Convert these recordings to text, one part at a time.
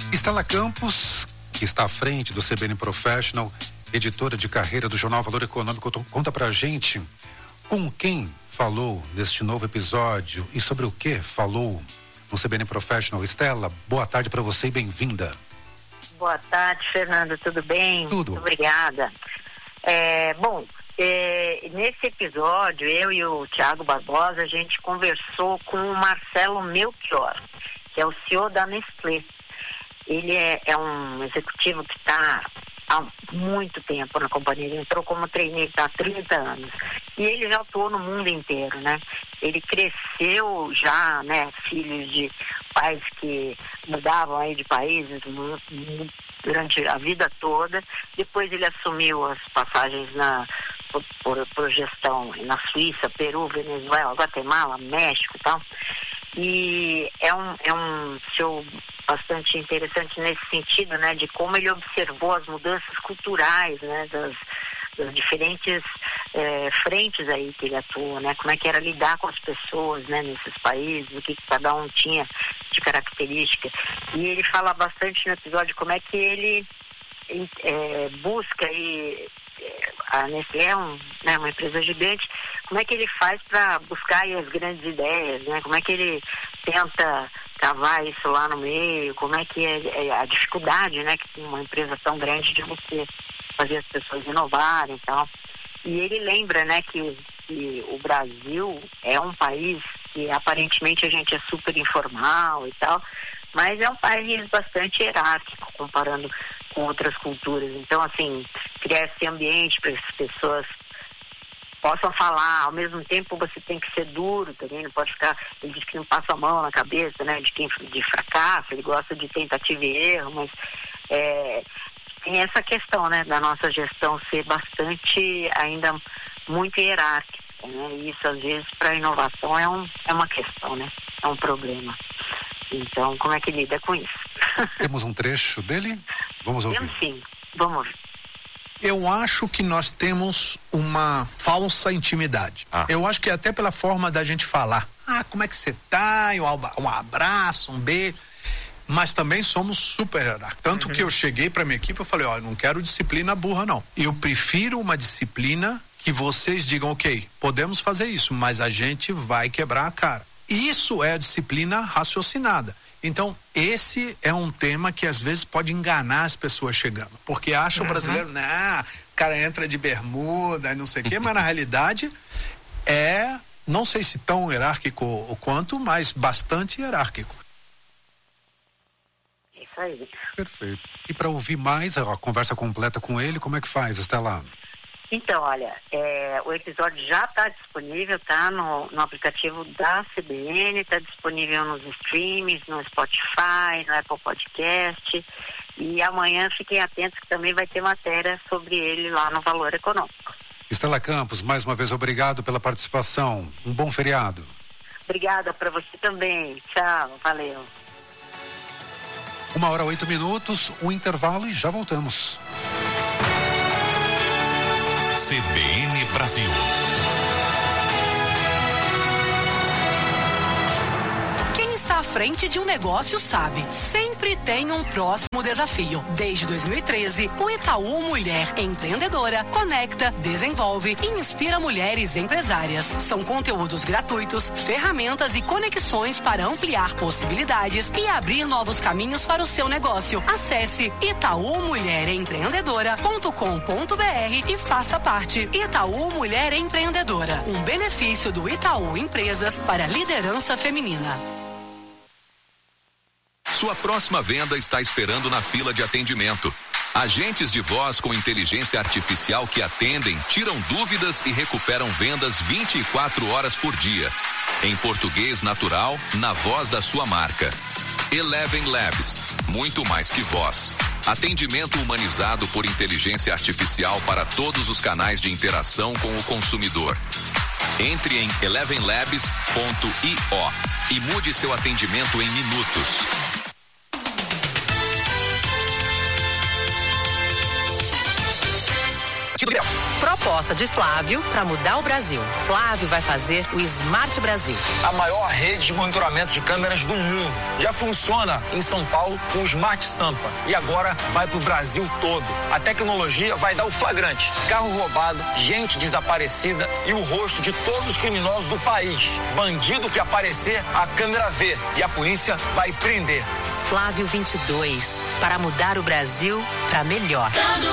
Estela Campos, que está à frente do CBN Professional, editora de carreira do jornal Valor Econômico, conta pra gente com quem falou neste novo episódio e sobre o que falou no CBN Professional. Estela, boa tarde para você e bem-vinda. Boa tarde, Fernando, tudo bem? Tudo. Muito obrigada. Nesse episódio, eu e o Thiago Barbosa, a gente conversou com o Marcelo Melchior, que é o CEO da Nestlé. Ele é um executivo que está há muito tempo na companhia. Ele entrou como trainee, está há 30 anos. E ele já atuou no mundo inteiro, né? Ele cresceu já, né? Filhos de pais que mudavam aí de países durante a vida toda. Depois ele assumiu as passagens por gestão na Suíça, Peru, Venezuela, Guatemala, México e tal. E é um show bastante interessante nesse sentido, né, de como ele observou as mudanças culturais, né, das diferentes frentes aí que ele atua, né, como é que era lidar com as pessoas, né, nesses países, o que cada um tinha de característica. E ele fala bastante no episódio como é que ele busca aí, a Nestlé é uma empresa gigante, como é que ele faz para buscar aí as grandes ideias, né? Como é que ele tenta cavar isso lá no meio, como é que é a dificuldade, né, que tem uma empresa tão grande de você fazer as pessoas inovarem e tal. E ele lembra, né, que o Brasil é um país que aparentemente a gente é super informal e tal, mas é um país bastante hierárquico comparando com outras culturas. Então, assim, criar esse ambiente para as pessoas possam falar, ao mesmo tempo você tem que ser duro também, não pode ficar, ele diz que não passa a mão na cabeça, né, de fracasso, ele gosta de tentativa e erro, mas tem essa questão, né, da nossa gestão ser bastante, ainda muito hierárquica, né, e isso às vezes para a inovação é uma questão, né, é um problema. Então, como é que lida com isso? Temos um trecho dele? Vamos ouvir. Temos sim, vamos ouvir. Eu acho que nós temos uma falsa intimidade. Eu acho que até pela forma da gente falar. Como é que você tá? Um abraço, um beijo. Mas também somos super hierárquicos. Tanto que eu cheguei pra minha equipe e falei, eu não quero disciplina burra, não. Eu prefiro uma disciplina que vocês digam, ok, podemos fazer isso, mas a gente vai quebrar a cara. Isso é a disciplina raciocinada. Então, esse é um tema que às vezes pode enganar as pessoas chegando, porque acha o brasileiro, o cara entra de bermuda e não sei o quê, mas na realidade não sei se tão hierárquico quanto, mas bastante hierárquico. Isso aí. Perfeito. E para ouvir mais a conversa completa com ele, como é que faz, Estela? Então, olha, o episódio já está disponível, tá no aplicativo da CBN, está disponível nos streams, no Spotify, no Apple Podcast, e amanhã fiquem atentos que também vai ter matéria sobre ele lá no Valor Econômico. Estela Campos, mais uma vez obrigado pela participação, um bom feriado. Obrigada para você também, tchau, valeu. 1h08, um intervalo e já voltamos. CBN Brasil. Quem está à frente de um negócio sabe, sempre tem um próximo desafio. Desde 2013, o Itaú Mulher Empreendedora conecta, desenvolve e inspira mulheres empresárias. São conteúdos gratuitos, ferramentas e conexões para ampliar possibilidades e abrir novos caminhos para o seu negócio. Acesse itaumulherempreendedora.com.br e faça parte. Itaú Mulher Empreendedora, um benefício do Itaú Empresas para a liderança feminina. Sua próxima venda está esperando na fila de atendimento. Agentes de voz com inteligência artificial que atendem, tiram dúvidas e recuperam vendas 24 horas por dia. Em português natural, na voz da sua marca. Eleven Labs, muito mais que voz. Atendimento humanizado por inteligência artificial para todos os canais de interação com o consumidor. Entre em elevenlabs.io e mude seu atendimento em minutos. Proposta de Flávio para mudar o Brasil. Flávio vai fazer o Smart Brasil. A maior rede de monitoramento de câmeras do mundo. Já funciona em São Paulo com o Smart Sampa. E agora vai pro Brasil todo. A tecnologia vai dar o flagrante. Carro roubado, gente desaparecida e o rosto de todos os criminosos do país. Bandido que aparecer, a câmera vê. E a polícia vai prender. Flávio 22, para mudar o Brasil para melhor.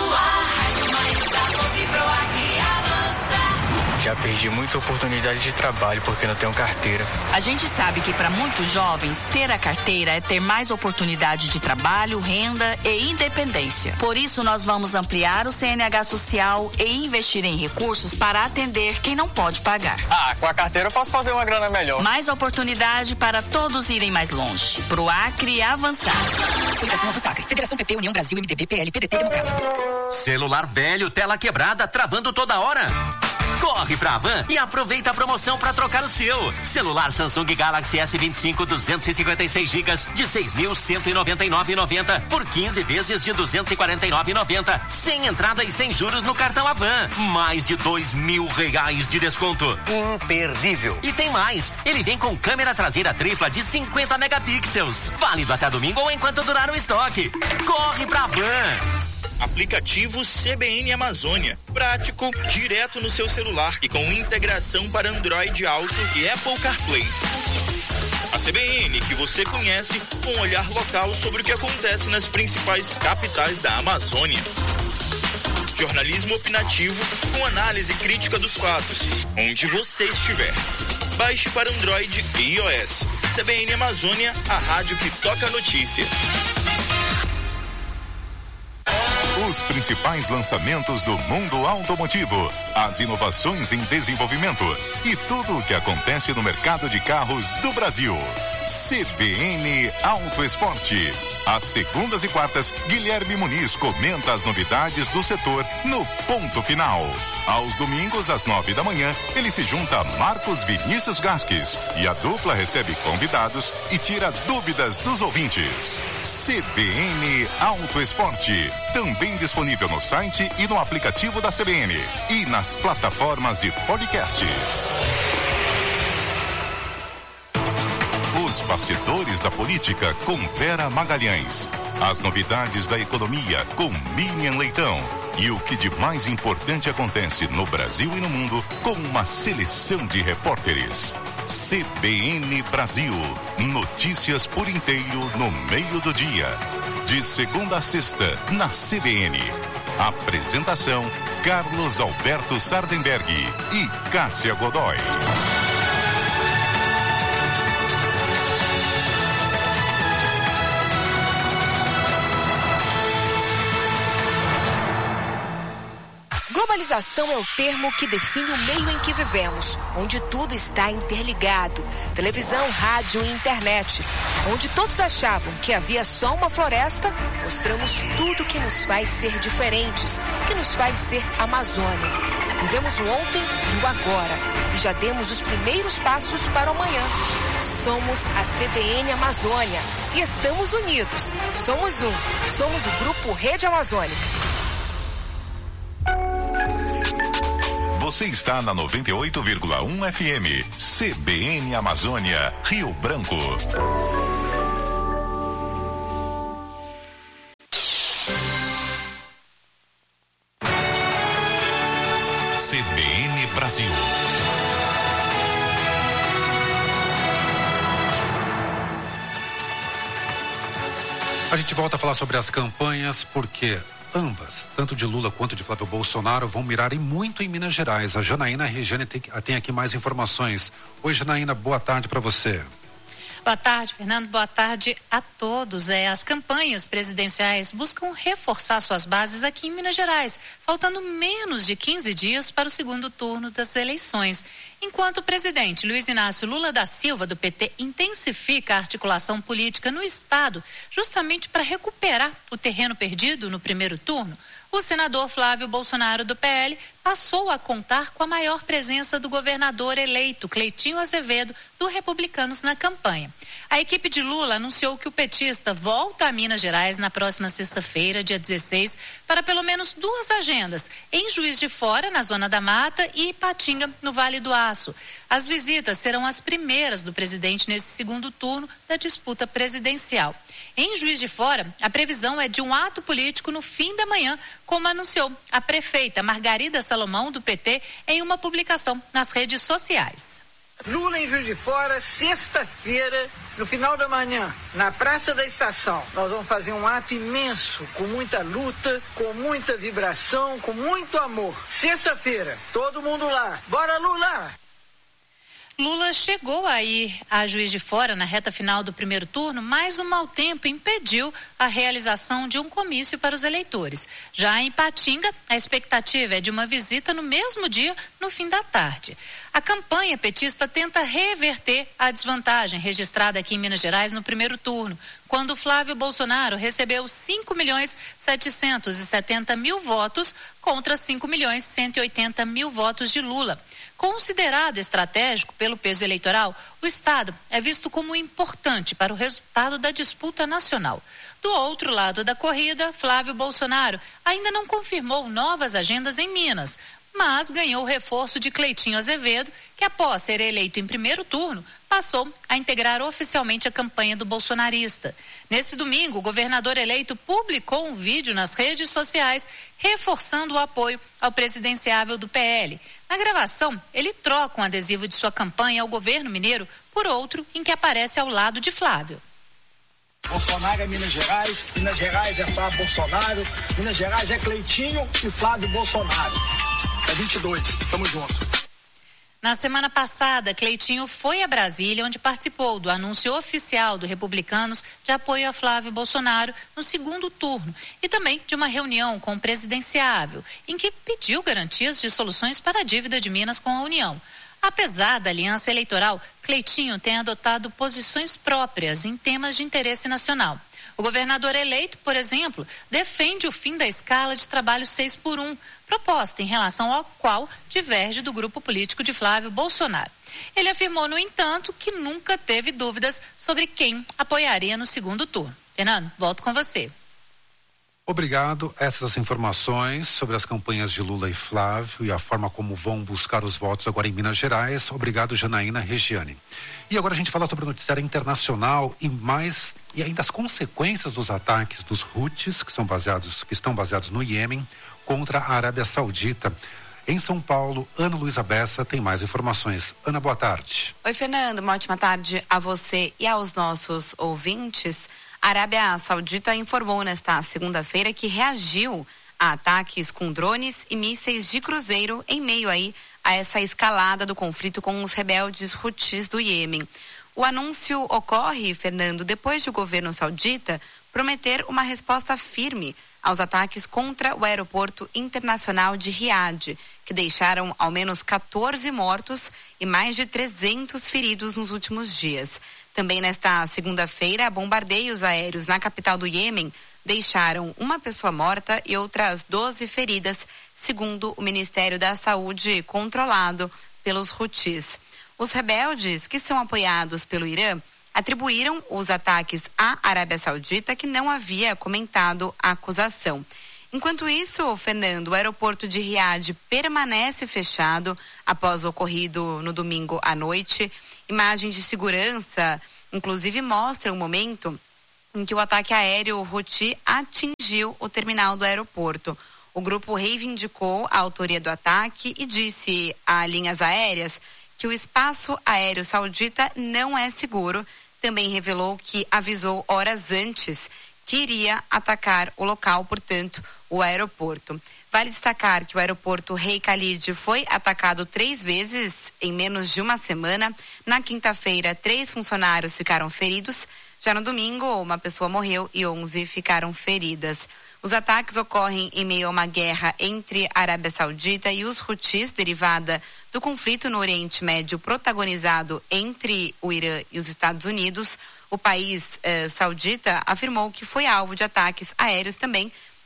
Já perdi muita oportunidade de trabalho porque não tenho carteira. A gente sabe que para muitos jovens, ter a carteira é ter mais oportunidade de trabalho, renda e independência. Por isso, nós vamos ampliar o CNH social e investir em recursos para atender quem não pode pagar. Com a carteira eu posso fazer uma grana melhor. Mais oportunidade para todos irem mais longe. Pro Acre avançar. Federação PP, União Brasil, MDB, PL, PDT, Democrata. Celular velho, tela quebrada, travando toda hora. Corre pra Havan e aproveita a promoção para trocar o seu. Celular Samsung Galaxy S25 256 GB de 6.199,90 por 15 vezes de 249,90, sem entrada e sem juros no cartão Havan. Mais de R$2.000 de desconto. Imperdível. E tem mais. Ele vem com câmera traseira tripla de 50 megapixels. Válido até domingo ou enquanto durar o estoque. Corre pra Havan. Aplicativo CBN Amazônia. Prático, direto no seu celular e com integração para Android Auto e Apple CarPlay. A CBN que você conhece, com um olhar local sobre o que acontece nas principais capitais da Amazônia. Jornalismo opinativo com análise crítica dos fatos, onde você estiver. Baixe para Android e iOS. CBN Amazônia, a rádio que toca a notícia. Os principais lançamentos do mundo automotivo, as inovações em desenvolvimento e tudo o que acontece no mercado de carros do Brasil. CBN Auto Esporte. Às segundas e quartas, Guilherme Muniz comenta as novidades do setor no Ponto Final. Aos domingos, às 9 da manhã, ele se junta a Marcos Vinícius Gasques e a dupla recebe convidados e tira dúvidas dos ouvintes. CBN Auto Esporte, também disponível no site e no aplicativo da CBN e nas plataformas de podcasts. Os bastidores da política com Vera Magalhães. As novidades da economia com Miriam Leitão. E o que de mais importante acontece no Brasil e no mundo com uma seleção de repórteres. CBN Brasil. Notícias por inteiro no meio do dia. De segunda a sexta, na CBN. Apresentação: Carlos Alberto Sardenberg e Cássia Godoy. Globalização é o termo que define o meio em que vivemos, onde tudo está interligado. Televisão, rádio e internet. Onde todos achavam que havia só uma floresta, mostramos tudo que nos faz ser diferentes, que nos faz ser Amazônia. Vivemos o ontem e o agora, e já demos os primeiros passos para o amanhã. Somos a CBN Amazônia e estamos unidos. Somos somos o Grupo Rede Amazônica. Você está na 98,1 FM, CBN Amazônia, Rio Branco. CBN Brasil. A gente volta a falar sobre as campanhas, porque ambas, tanto de Lula quanto de Flávio Bolsonaro, vão mirar muito em Minas Gerais. A Janaína Regiane tem aqui mais informações. Oi, Janaína, boa tarde para você. Boa tarde, Fernando. Boa tarde a todos. As campanhas presidenciais buscam reforçar suas bases aqui em Minas Gerais, faltando menos de 15 dias para o segundo turno das eleições. Enquanto o presidente Luiz Inácio Lula da Silva, do PT, intensifica a articulação política no estado, justamente para recuperar o terreno perdido no primeiro turno, O senador Flávio Bolsonaro, do PL, passou a contar com a maior presença do governador eleito, Cleitinho Azevedo, do Republicanos, na campanha. A equipe de Lula anunciou que o petista volta a Minas Gerais na próxima sexta-feira, dia 16, para pelo menos 2 agendas, em Juiz de Fora, na Zona da Mata, e Ipatinga, no Vale do Aço. As visitas serão as primeiras do presidente nesse segundo turno da disputa presidencial. Em Juiz de Fora, a previsão é de um ato político no fim da manhã, como anunciou a prefeita Margarida Salomão, do PT, em uma publicação nas redes sociais. Lula em Juiz de Fora, sexta-feira, no final da manhã, na Praça da Estação. Nós vamos fazer um ato imenso, com muita luta, com muita vibração, com muito amor. Sexta-feira, todo mundo lá. Bora, Lula! Lula chegou a ir a Juiz de Fora na reta final do primeiro turno, mas o mau tempo impediu a realização de um comício para os eleitores. Já em Ipatinga, a expectativa é de uma visita no mesmo dia, no fim da tarde. A campanha petista tenta reverter a desvantagem registrada aqui em Minas Gerais no primeiro turno, quando Flávio Bolsonaro recebeu 5.770.000 votos contra 5.180.000 votos de Lula. Considerado estratégico pelo peso eleitoral, o Estado é visto como importante para o resultado da disputa nacional. Do outro lado da corrida, Flávio Bolsonaro ainda não confirmou novas agendas em Minas, mas ganhou o reforço de Cleitinho Azevedo, que após ser eleito em primeiro turno, passou a integrar oficialmente a campanha do bolsonarista. Nesse domingo, o governador eleito publicou um vídeo nas redes sociais reforçando o apoio ao presidenciável do PL. Na gravação, ele troca um adesivo de sua campanha ao governo mineiro por outro em que aparece ao lado de Flávio. Bolsonaro é Minas Gerais é Flávio Bolsonaro, Minas Gerais é Cleitinho e Flávio Bolsonaro. É 22, tamo junto. Na semana passada, Cleitinho foi a Brasília, onde participou do anúncio oficial do Republicanos de apoio a Flávio Bolsonaro no segundo turno e também de uma reunião com o presidenciável, em que pediu garantias de soluções para a dívida de Minas com a União. Apesar da aliança eleitoral, Cleitinho tem adotado posições próprias em temas de interesse nacional. O governador eleito, por exemplo, defende o fim da escala de trabalho 6x1, proposta em relação ao qual diverge do grupo político de Flávio Bolsonaro. Ele afirmou, no entanto, que nunca teve dúvidas sobre quem apoiaria no segundo turno. Fernando, volto com você. Obrigado. Essas informações sobre as campanhas de Lula e Flávio e a forma como vão buscar os votos agora em Minas Gerais. Obrigado, Janaína Regiane. E agora a gente fala sobre o noticiário internacional e ainda as consequências dos ataques dos Houthis, que estão baseados no Iêmen, contra a Arábia Saudita. Em São Paulo, Ana Luísa Bessa tem mais informações. Ana, boa tarde. Oi, Fernando, uma ótima tarde a você e aos nossos ouvintes. A Arábia Saudita informou nesta segunda-feira que reagiu a ataques com drones e mísseis de cruzeiro em meio aí a essa escalada do conflito com os rebeldes Houthis do Iêmen. O anúncio ocorre, Fernando, depois de o governo saudita prometer uma resposta firme aos ataques contra o aeroporto internacional de Riad, que deixaram ao menos 14 mortos e mais de 300 feridos nos últimos dias. Também nesta segunda-feira, bombardeios aéreos na capital do Iêmen deixaram uma pessoa morta e outras 12 feridas, segundo o Ministério da Saúde, controlado pelos Houthis. Os rebeldes, que são apoiados pelo Irã, atribuíram os ataques à Arábia Saudita, que não havia comentado a acusação. Enquanto isso, Fernando, o aeroporto de Riad permanece fechado após o ocorrido no domingo à noite. Imagens de segurança, inclusive, mostram o momento em que o ataque aéreo Houthi atingiu o terminal do aeroporto. O grupo reivindicou a autoria do ataque e disse a linhas aéreas que o espaço aéreo saudita não é seguro. Também revelou que avisou horas antes que iria atacar o local, portanto, o aeroporto. Vale destacar que o aeroporto Rei Khalid foi atacado 3 vezes em menos de uma semana. Na quinta-feira, 3 funcionários ficaram feridos. Já no domingo, uma pessoa morreu e 11 ficaram feridas. Os ataques ocorrem em meio a uma guerra entre a Arábia Saudita e os Houthis, derivada do conflito no Oriente Médio protagonizado entre o Irã e os Estados Unidos. O país saudita afirmou que foi alvo de ataques aéreos também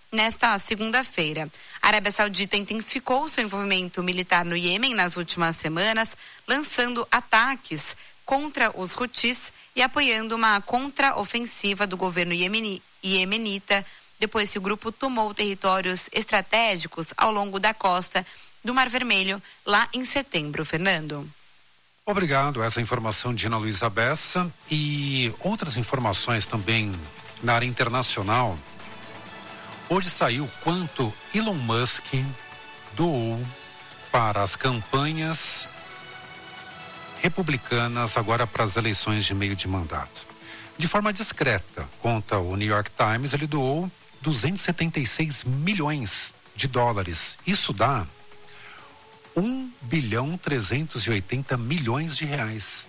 nesta segunda-feira. A Arábia Saudita intensificou seu envolvimento militar no Iêmen nas últimas semanas, lançando ataques contra os Houthis e apoiando uma contraofensiva do governo iemenita, depois que o grupo tomou territórios estratégicos ao longo da costa do Mar Vermelho, lá em setembro. Fernando. Obrigado. Essa informação de Ana Luísa Bessa e outras informações também na área internacional. Hoje saiu quanto Elon Musk doou para as campanhas republicanas agora para as eleições de meio de mandato. De forma discreta, conta o New York Times, ele doou 276 milhões de dólares. Isso dá 1,380 bilhão de reais.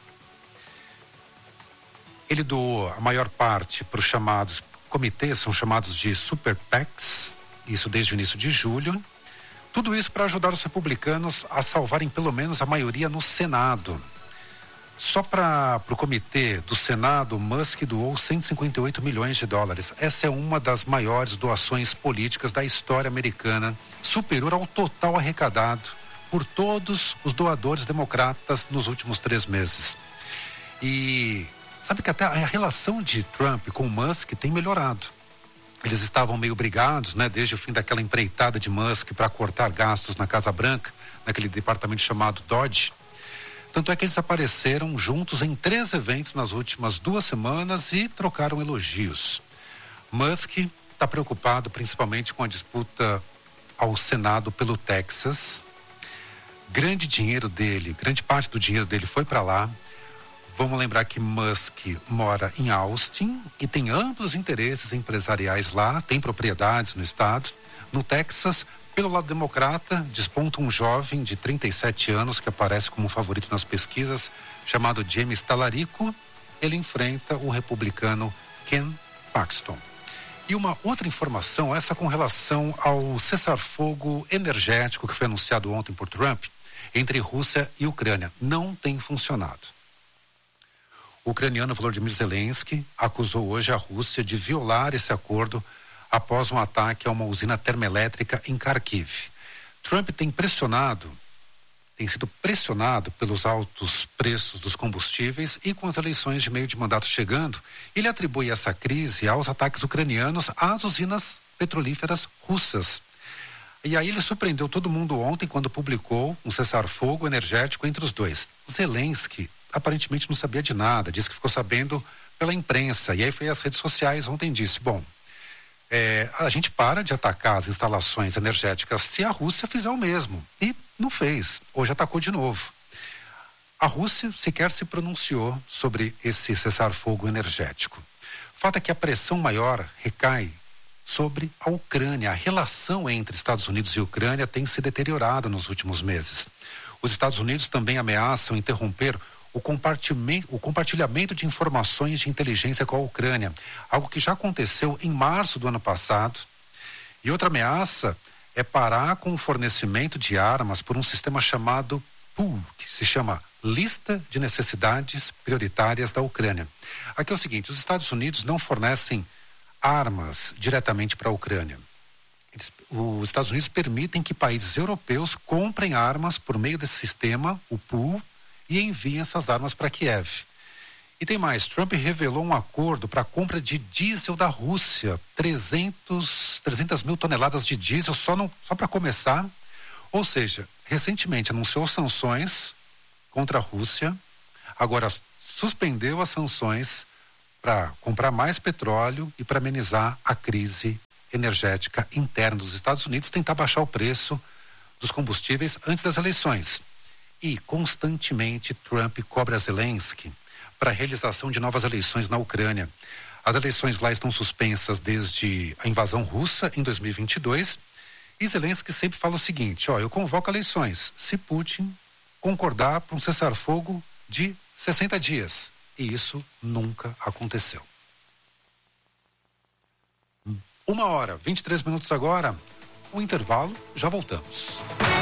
Ele doou a maior parte para os chamados comitês, são chamados de Super PACs, isso desde o início de julho. Tudo isso para ajudar os republicanos a salvarem pelo menos a maioria no Senado. Só para o comitê do Senado, Musk doou 158 milhões de dólares. Essa é uma das maiores doações políticas da história americana, superior ao total arrecadado por todos os doadores democratas nos últimos 3 meses. E sabe que até a relação de Trump com Musk tem melhorado. Eles estavam meio brigados, né? Desde o fim daquela empreitada de Musk para cortar gastos na Casa Branca, naquele departamento chamado DOGE. Tanto é que eles apareceram juntos em 3 eventos nas últimas 2 semanas e trocaram elogios. Musk está preocupado principalmente com a disputa ao Senado pelo Texas. Grande parte do dinheiro dele foi para lá. Vamos lembrar que Musk mora em Austin e tem amplos interesses empresariais lá, tem propriedades no estado. No Texas, pelo lado democrata, desponta um jovem de 37 anos que aparece como favorito nas pesquisas, chamado James Talarico. Ele enfrenta o republicano Ken Paxton. E uma outra informação, essa com relação ao cessar-fogo energético que foi anunciado ontem por Trump entre Rússia e Ucrânia. Não tem funcionado. O ucraniano Volodymyr Zelensky acusou hoje a Rússia de violar esse acordo após um ataque a uma usina termoelétrica em Kharkiv. Trump tem sido pressionado pelos altos preços dos combustíveis e com as eleições de meio de mandato chegando, ele atribui essa crise aos ataques ucranianos às usinas petrolíferas russas. E aí ele surpreendeu todo mundo ontem quando publicou um cessar-fogo energético entre os dois. Zelensky aparentemente não sabia de nada, disse que ficou sabendo pela imprensa, e aí foi às redes sociais ontem, disse, a gente para de atacar as instalações energéticas se a Rússia fizer o mesmo, e não fez, hoje atacou de novo. A Rússia sequer se pronunciou sobre esse cessar-fogo energético. O fato é que a pressão maior recai sobre a Ucrânia. A relação entre Estados Unidos e Ucrânia tem se deteriorado nos últimos meses. Os Estados Unidos também ameaçam interromper o compartilhamento de informações de inteligência com a Ucrânia, algo que já aconteceu em março do ano passado. E outra ameaça é parar com o fornecimento de armas por um sistema chamado PUL, que se chama Lista de Necessidades Prioritárias da Ucrânia. Aqui é o seguinte, os Estados Unidos não fornecem armas diretamente para a Ucrânia. Os Estados Unidos permitem que países europeus comprem armas por meio desse sistema, o PUL, e enviem essas armas para Kiev. E tem mais, Trump revelou um acordo para a compra de diesel da Rússia, 300 mil toneladas de diesel só para começar. Ou seja, recentemente anunciou sanções contra a Rússia, agora suspendeu as sanções para comprar mais petróleo e para amenizar a crise energética interna dos Estados Unidos, tentar baixar o preço dos combustíveis antes das eleições. E constantemente Trump cobra Zelensky para a realização de novas eleições na Ucrânia. As eleições lá estão suspensas desde a invasão russa em 2022 e Zelensky sempre fala o seguinte, eu convoco eleições se Putin concordar para um cessar-fogo de 60 dias. E isso nunca aconteceu. 1h23 agora, um intervalo, já voltamos.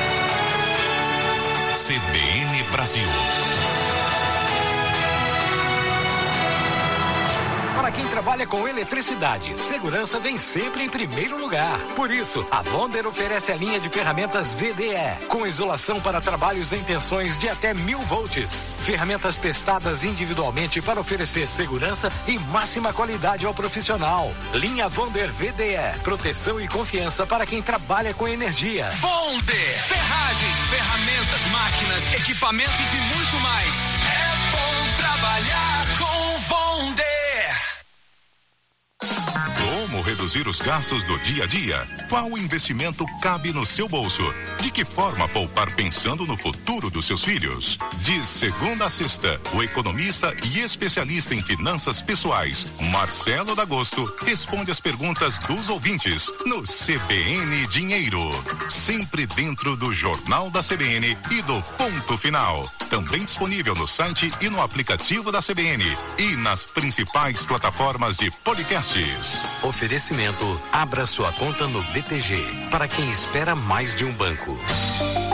CBN Brasil. Para quem trabalha com eletricidade, segurança vem sempre em primeiro lugar. Por isso, a Wonder oferece a linha de ferramentas VDE, com isolação para trabalhos em tensões de até 1000 volts. Ferramentas testadas individualmente para oferecer segurança e máxima qualidade ao profissional. Linha Wonder VDE, proteção e confiança para quem trabalha com energia. Wonder, ferragens, ferramentas, máquinas, equipamentos e muito mais. É bom trabalhar com Wonder. Como reduzir os gastos do dia a dia? Qual investimento cabe no seu bolso? De que forma poupar pensando no futuro dos seus filhos? De segunda a sexta, o economista e especialista em finanças pessoais, Marcelo D'Agosto, responde as perguntas dos ouvintes no CBN Dinheiro. Sempre dentro do Jornal da CBN e do Ponto Final. Também disponível no site e no aplicativo da CBN e nas principais plataformas de podcasts. Oferecimento: abra sua conta no BTG, para quem espera mais de um banco.